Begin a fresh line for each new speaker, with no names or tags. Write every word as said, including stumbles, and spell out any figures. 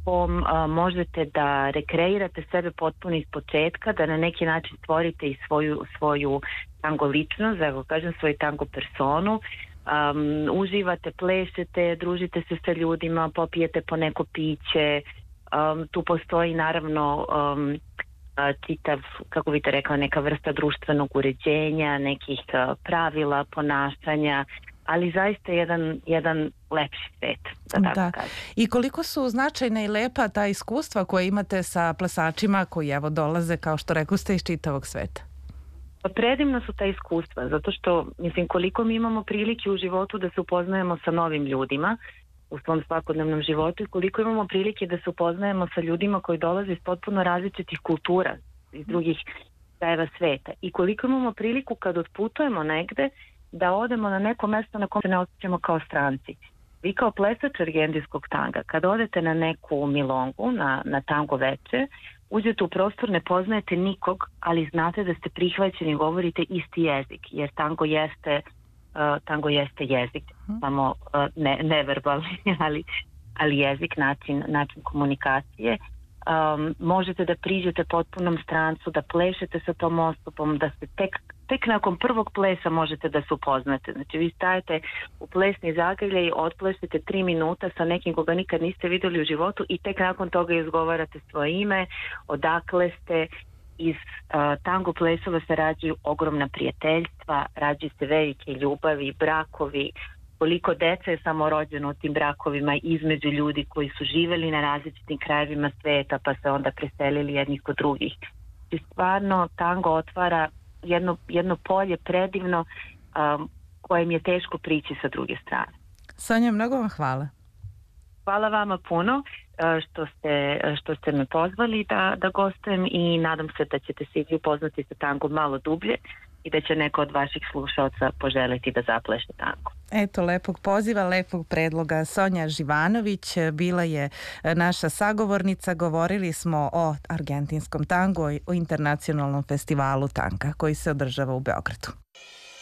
kom a, možete da rekreirate sebe potpuno iz početka, da na neki način stvorite i svoju, svoju tango ličnost, da kažem svoju tango personu. Um, uživate, plešete, družite se sa ljudima, popijete po neko piće. Um, tu postoji naravno um, čitav, kako bih te rekla, neka vrsta društvenog uređenja, nekih uh, pravila, ponašanja, ali zaista jedan, jedan lepši svet, da tako
Da.
kažem.
I koliko su značajna i lepa ta iskustva koje imate sa plesačima koji evo dolaze, kao što rekoste, iz čitavog sveta?
Pa predivna su ta iskustva, zato što, mislim, koliko mi imamo prilike u životu da se upoznajemo sa novim ljudima u svom svakodnevnom životu i koliko imamo prilike da se upoznajemo sa ljudima koji dolaze iz potpuno različitih kultura, iz drugih krajeva sveta. I koliko imamo priliku kad otputujemo negde da odemo na neko mesto na kom se ne osjećamo kao stranci. Vi kao plesač argentinskog tanga, kad odete na neku milongu, na, na tango veče, uđete u prostor, ne poznajete nikog, ali znate da ste prihvaćeni i govorite isti jezik, jer tango jeste, uh, tango jeste jezik, hmm. samo uh, ne, neverbalni, ali, ali jezik, način, način komunikacije. Um, možete da priđete potpunom strancu, da plešete sa tom osobom, da ste tek, tek nakon prvog plesa možete da se upoznate. Znači vi stajete u plesni zagrljaj, otplešete tri minuta sa nekim koga nikad niste vidjeli u životu i tek nakon toga izgovarate svoje ime, odakle ste. Iz uh, tango plesova se rađaju ogromna prijateljstva, rađaju se velike ljubavi, brakovi. Koliko deca je samo rođeno u tim brakovima između ljudi koji su živeli na različitim krajevima sveta pa se onda preselili jednih kod drugih. I stvarno tango otvara jedno, jedno polje predivno um, kojem je teško prići sa druge strane.
Sonja, mnogo vam hvala.
Hvala vama puno što ste, što ste me pozvali da, da gostujem i nadam se da ćete se i upoznati sa tangom malo dublje i da će neko od vaših slušalca poželiti da zapleše tango.
Eto, lepog poziva, lepog predloga. Sonja Živanović bila je naša sagovornica. Govorili smo o argentinskom tangu, o internacionalnom festivalu tanga koji se održava u Beogradu.